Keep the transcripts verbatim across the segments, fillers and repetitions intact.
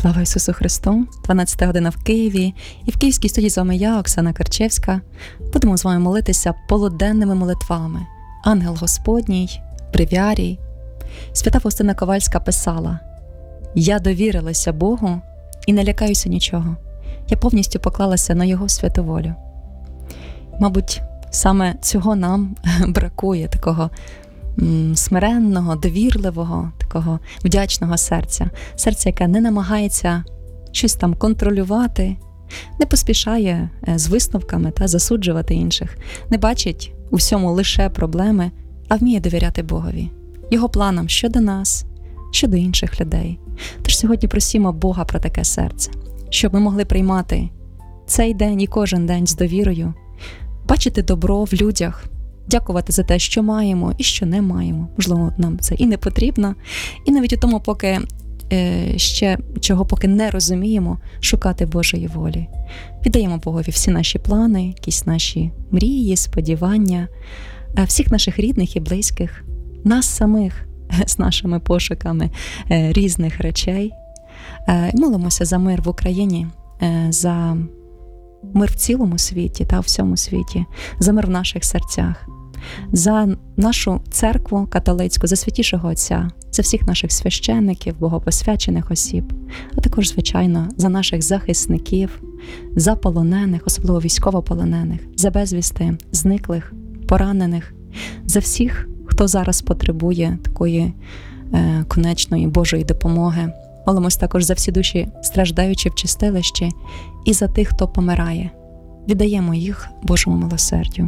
Слава Ісусу Христу! дванадцята година в Києві, і в Київській студії з вами я, Оксана Карчевська. Будемо з вами молитися полуденними молитвами. Ангел Господній, Бревіарій. Свята Фаустина Ковальська писала: «Я довірилася Богу і не лякаюся нічого. Я повністю поклалася на Його святу волю». Мабуть, саме цього нам бракує, такого смиренного, довірливого, такого вдячного серця. Серця, яке не намагається щось там контролювати, не поспішає з висновками та засуджувати інших, не бачить у всьому лише проблеми, а вміє довіряти Богові, Його планам щодо нас, щодо інших людей. Тож сьогодні просімо Бога про таке серце, щоб ми могли приймати цей день і кожен день з довірою, бачити добро в людях, дякувати за те, що маємо і що не маємо. Можливо, нам це і не потрібно. І навіть у тому, поки е, ще чого поки не розуміємо, шукати Божої волі. Віддаємо Богові всі наші плани, якісь наші мрії, сподівання, е, всіх наших рідних і близьких, нас самих з нашими пошуками е, різних речей. Е, молимося за мир в Україні, е, за мир в цілому світі та в всьому світі, за мир в наших серцях, за нашу церкву католицьку, за Святішого Отця, за всіх наших священників, богопосвячених осіб, а також, звичайно, за наших захисників, за полонених, особливо військовополонених, за безвісти зниклих, поранених, за всіх, хто зараз потребує такої е, конечної Божої допомоги. Молимось також за всі душі, страждаючі в чистилищі, і за тих, хто помирає. Віддаємо їх Божому милосердю.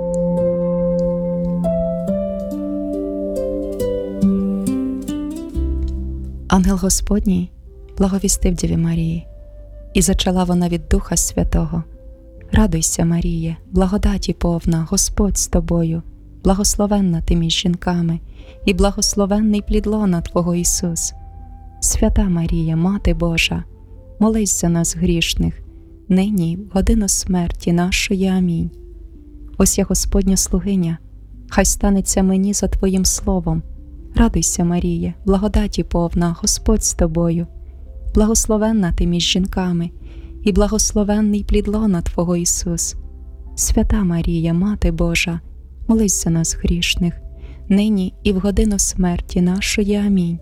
Ангел Господній благовістив Діві Марії, і зачала вона від Духа Святого. Радуйся, Маріє, благодаті повна, Господь з тобою, благословенна ти між жінками, і благословенний плід лона Твого Ісус. Свята Марія, Мати Божа, молись за нас грішних, нині в годину смерті нашої. Амінь. Ось я Господня слугиня, хай станеться мені за Твоїм словом. Радуйся, Маріє, благодаті повна, Господь з тобою, благословенна ти між жінками, і благословенний плід лона Твого Ісус. Свята Марія, Мати Божа, молись за нас грішних, нині і в годину смерті нашої. Амінь.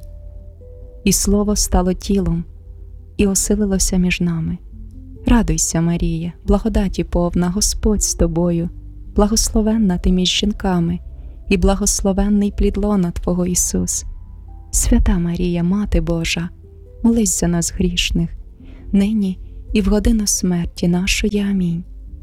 І Слово стало тілом, і оселилося між нами. Радуйся, Марія, благодаті повна, Господь з тобою, благословенна ти між жінками, і благословенний плід лона Твого Ісус. Свята Марія, Мати Божа, молись за нас грішних, нині і в годину смерті нашої. Амінь.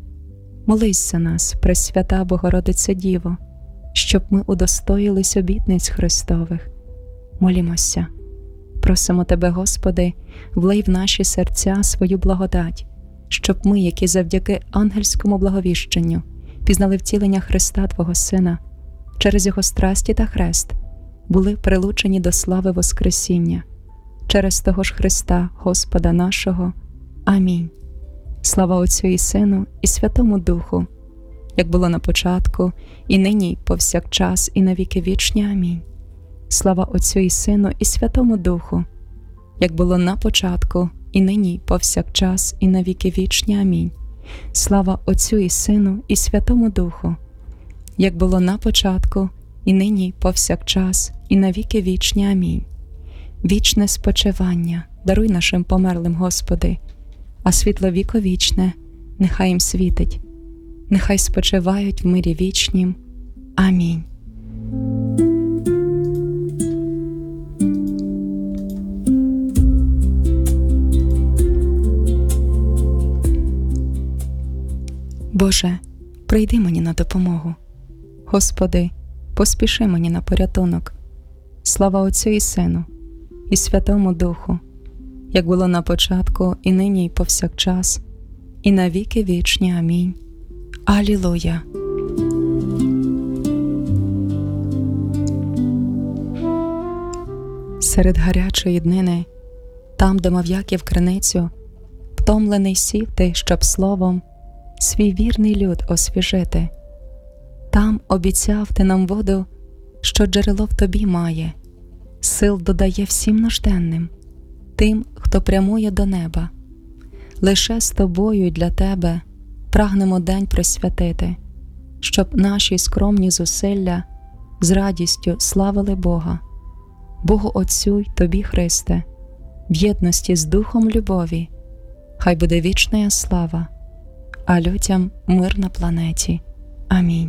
Молись за нас, Пресвята Богородице Діво, щоб ми удостоїлись обітниць Христових. Молімося. Просимо Тебе, Господи, влий в наші серця свою благодать, щоб ми, які завдяки ангельському благовіщенню пізнали втілення Христа Твого Сина, через Його страсті та хрест, були прилучені до слави Воскресіння. Через того ж Христа, Господа нашого. Амінь. Слава Отцю і Сину, і Святому Духу, як було на початку, і нині, і повсякчас, і на віки вічні. Амінь. Слава Отцю і Сину, і Святому Духу, як було на початку, і нині, і повсякчас, і на віки вічні. Амінь. Слава Отцю і Сину, і Святому Духу, як було на початку, і нині, і повсякчас, і на віки вічні. Амінь. Вічне спочивання даруй нашим померлим, Господи, а світло віковічне нехай їм світить, нехай спочивають в мирі вічнім. Амінь. Боже, прийди мені на допомогу. Господи, поспіши мені на порятунок. Слава Отцю і Сину, і Святому Духу, як було на початку, і нині, і повсякчас, і на віки вічні. Амінь. Алілуя. Серед гарячої днини, там, де мав Яків криницю, втомлений сів ти, щоб словом свій вірний люд освіжити. Там обіцяв ти нам воду, що джерело в тобі має, сил додає всім нужденним. тим, хто прямує до неба. Лише з тобою й для тебе прагнемо день присвятити, щоб наші скромні зусилля з радістю славили Бога, Богу Отцю й Тобі, Христе, в єдності з Духом любові, хай буде вічна слава, а людям мир на планеті. Амінь.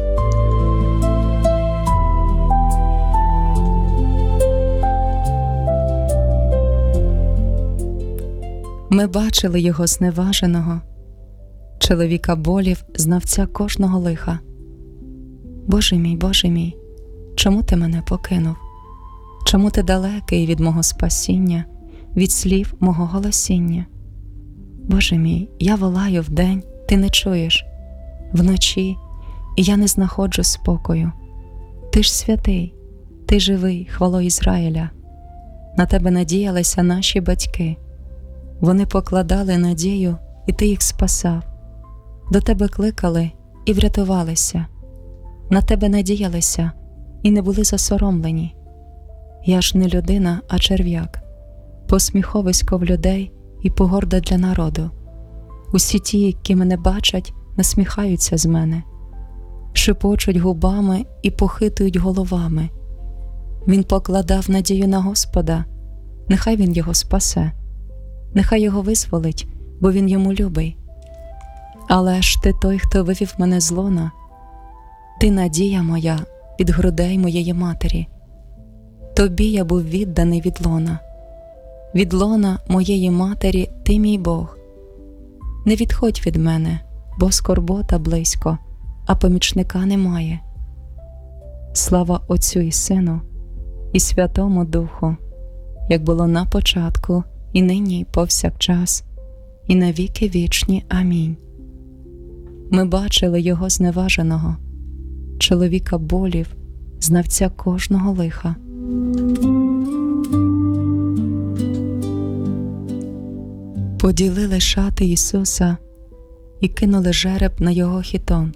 Ми бачили його зневаженого, чоловіка болів, знавця кожного лиха. Боже мій, Боже мій, чому ти мене покинув? Чому ти далекий від мого спасіння, від слів мого голосіння? Боже мій, я волаю вдень, ти не чуєш, вночі, і я не знаходжу спокою. Ти ж святий, ти живий, хвало Ізраїля. На тебе надіялися наші батьки. Вони покладали надію, і ти їх спасав. До тебе кликали і врятувалися. На тебе надіялися і не були засоромлені. Я ж не людина, а черв'як, посміховисько в людей і погорда для народу. Усі ті, які мене бачать, насміхаються з мене, шепочуть губами і похитують головами. Він покладав надію на Господа, нехай він його спасе, нехай його визволить, бо він йому любий. Але ж ти той, хто вивів мене з лона, ти надія моя від грудей моєї матері. Тобі я був відданий від лона. Від лона моєї матері ти мій Бог. Не відходь від мене, бо скорбота близько, а помічника немає. Слава Отцю і Сину, і Святому Духу, як було на початку, і нині, і повсякчас, і на віки вічні. Амінь. Ми бачили його зневаженого, чоловіка болів, знавця кожного лиха. Поділили шати Ісуса і кинули жереб на його хітон.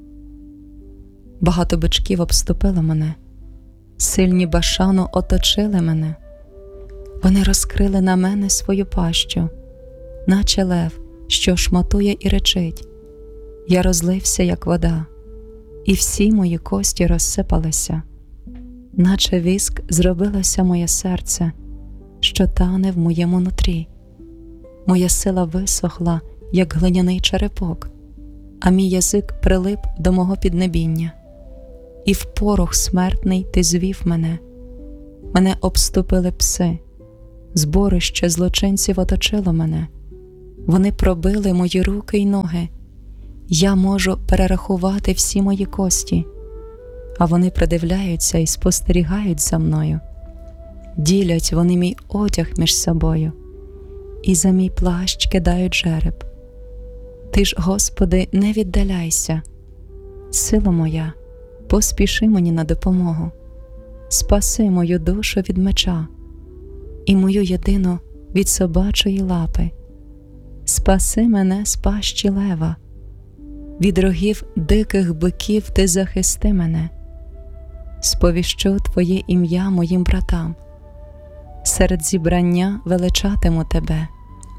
Багато бичків обступило мене, сильні Башану оточили мене. Вони розкрили на мене свою пащу, наче лев, що шматує і речить. Я розлився, як вода, і всі мої кості розсипалися. Наче віск зробилося моє серце, що тане в моєму нутрі. Моя сила висохла, як глиняний черепок, а мій язик прилип до мого піднебіння. І в порох смертний ти звів мене. Мене обступили пси, зборище злочинців оточило мене. Вони пробили мої руки й ноги. Я можу перерахувати всі мої кості, а вони придивляються і спостерігають за мною. Ділять вони мій одяг між собою, і за мій плащ кидають жереб. Ти ж, Господи, не віддаляйся. Сила моя, поспіши мені на допомогу. Спаси мою душу від меча і мою єдину від собачої лапи. Спаси мене з пащі лева. Від рогів диких биків ти захисти мене. Сповіщу Твоє ім'я моїм братам. Серед зібрання величатиму Тебе.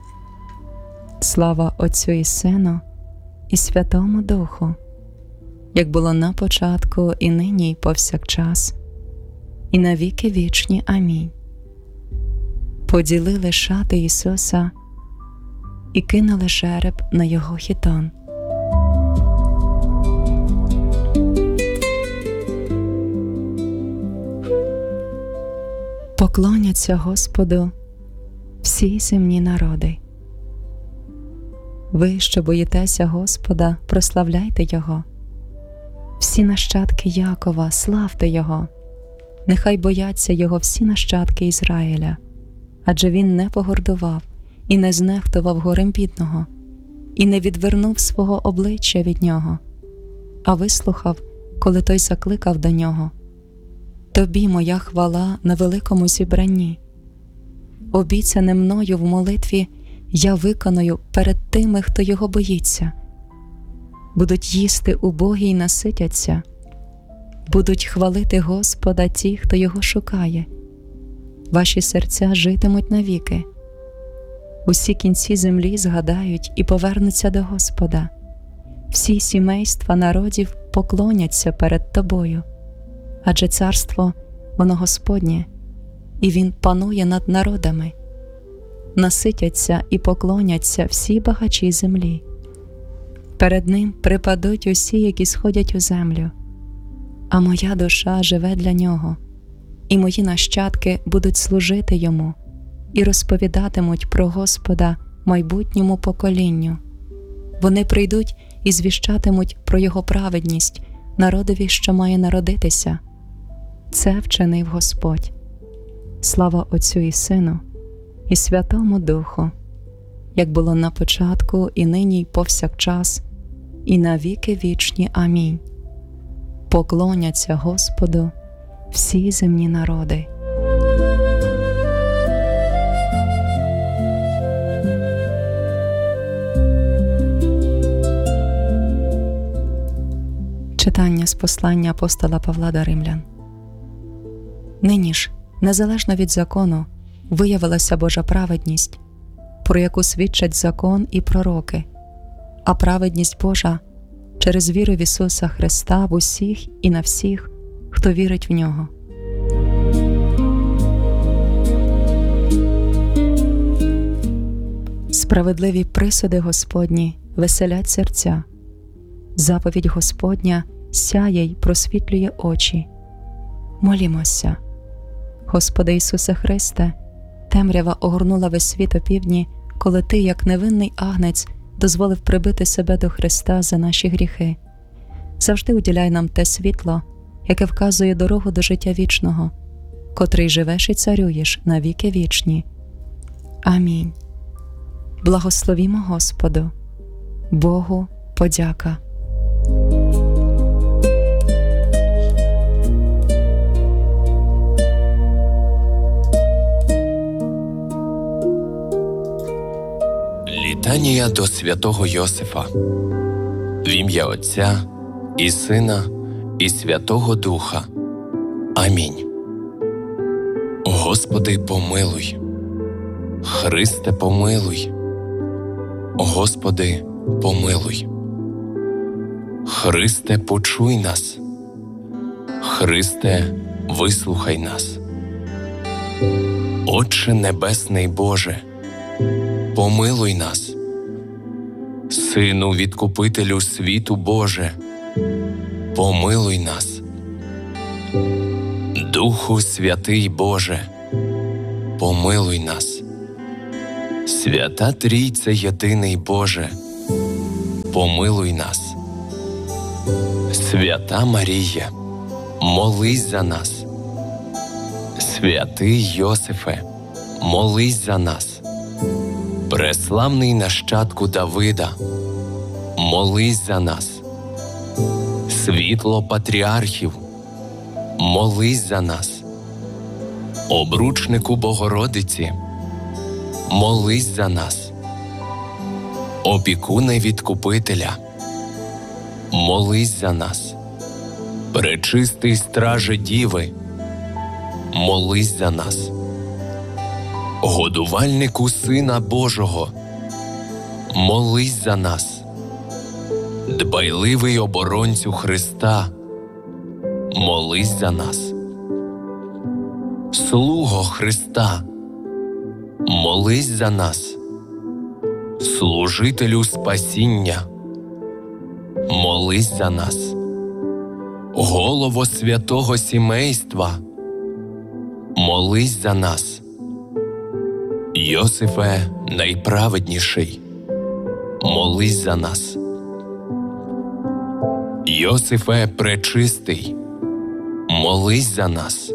Слава Отцю і Сину, і Святому Духу, як було на початку, і нині, і повсякчас, і на віки вічні. Амінь. Поділили шати Ісуса і кинули жереб на його хітон. Поклоняться Господу всі земні народи. Ви, що боїтеся Господа, прославляйте Його. Всі нащадки Якова, славте Його. Нехай бояться Його всі нащадки Ізраїля, адже Він не погордував і не знехтував горем бідного, і не відвернув свого обличчя від нього, а вислухав, коли той закликав до нього. Тобі моя хвала на великому зібранні. Обіцяне мною в молитві я виконую перед тими, хто його боїться. Будуть їсти убогі й наситяться. Будуть хвалити Господа ті, хто його шукає. ваші серця житимуть навіки. Усі кінці землі згадають і повернуться до Господа. Всі сімейства народів поклоняться перед тобою, адже царство, воно Господнє, і Він панує над народами. Наситяться і поклоняться всі багачі землі. Перед Ним припадуть усі, які сходять у землю. А моя душа живе для Нього, і мої нащадки будуть служити Йому і розповідатимуть про Господа майбутньому поколінню. Вони прийдуть і звіщатимуть про Його праведність народові, що має народитися. Це вчинив Господь. Слава Отцю і Сину, і Святому Духу, як було на початку, і нині, і повсякчас, і на віки вічні. Амінь. Поклоняться Господу всі земні народи. Читання з послання апостола Павла до Римлян. Нині ж, незалежно від закону, виявилася Божа праведність, про яку свідчать закон і пророки, а праведність Божа через віру в Ісуса Христа в усіх і на всіх, хто вірить в Нього. Справедливі присуди Господні веселять серця. Заповідь Господня сяє й просвітлює очі. Молімося. Господи Ісусе Христе, темрява огорнула весь світ опівдні, коли Ти, як невинний агнець, дозволив прибити себе до Христа за наші гріхи. Завжди уділяй нам те світло, яке вказує дорогу до життя вічного, котрий живеш і царюєш на віки вічні. Амінь. Благословімо Господу. Богу подяка. Літанія до святого Йосифа. В ім'я Отця і Сина і Святого Духа. Амінь. Господи, помилуй. Христе, помилуй. Господи, помилуй. Христе, почуй нас. Христе, вислухай нас. Отче Небесний Боже, помилуй нас. Сину Відкупителю світу Боже, помилуй нас. Духу Святий Боже, помилуй нас. Свята Трійце Єдиний Боже, помилуй нас. Свята Марія, молись за нас. Святий Йосифе, молись за нас. Преславний нащадку Давида, молись за нас. Світло патріархів, молись за нас. Обручнику Богородиці, молись за нас. Опікуне Відкупителя, молись за нас. Пречистий страже Діви, молись за нас. Годувальнику Сина Божого, молись за нас. Дбайливий оборонцю Христа, молись за нас. Слуго Христа, молись за нас. Служителю спасіння, молись за нас. Голово святого сімейства, молись за нас. Йосифе найправедніший, молись за нас. Йосифе пречистий, молись за нас.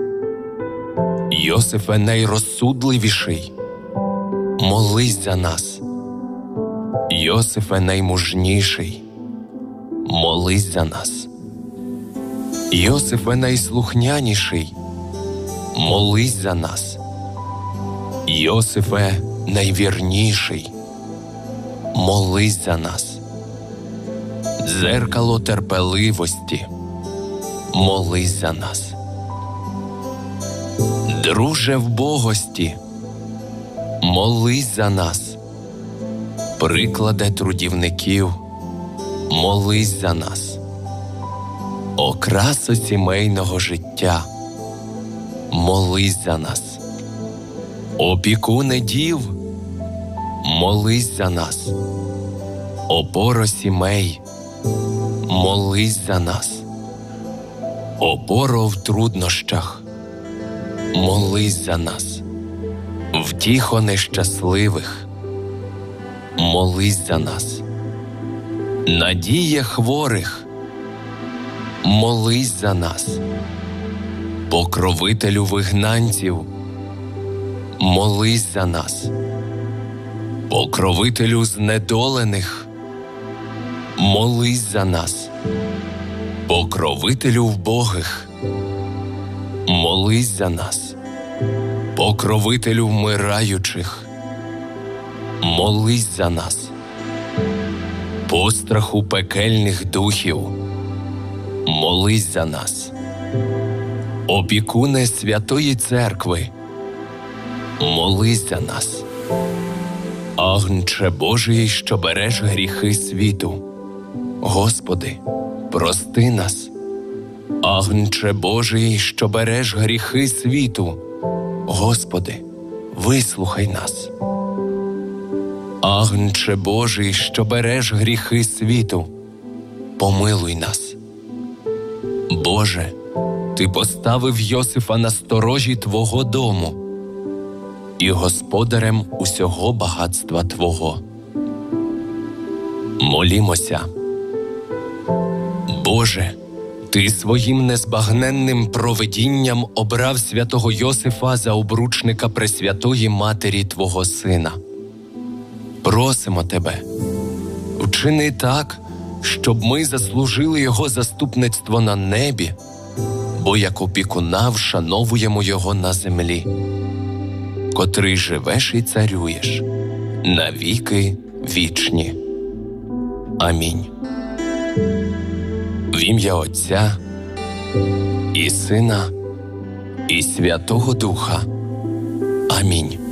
Йосифе найрозсудливіший, молись за нас. Йосифе наймужніший, молись за нас. Йосифе найслухняніший, молись за нас. Йосифе найвірніший, молись за нас. Дзеркало терпеливості, молись за нас. Друже вбогості, молись за нас. Прикладе трудівників, молись за нас. Окрасо сімейного життя, молись за нас. Опікуне дів, молись за нас. Опоро сімей, молись за нас. Опоро в труднощах, молись за нас. Втіхо нещасливих, молись за нас. Надія хворих, молись за нас. Покровителю вигнанців, молись за нас. Покровителю знедолених, молись за нас. Покровителю вбогих, молись за нас. Покровителю вмираючих, молись за нас. Постраху пекельних духів, молись за нас. Опікуне Святої Церкви, молись за нас. Агнче Божий, що береш гріхи світу, Господи, прости нас. Агнче Божий, що береш гріхи світу, Господи, вислухай нас. Агнче Божий, що береш гріхи світу, помилуй нас. Боже, Ти поставив Йосифа на сторожі Твого дому і господарем усього багатства Твого. Молімося. Боже, Ти своїм незбагненним провидінням обрав святого Йосифа за обручника Пресвятої Матері Твого Сина. Просимо Тебе, вчини так, щоб ми заслужили Його заступництво на небі, бо як опікуна вшановуємо Його на землі, котрий живеш і царюєш на віки вічні. Амінь. В ім'я Отця і Сина і Святого Духа. Амінь.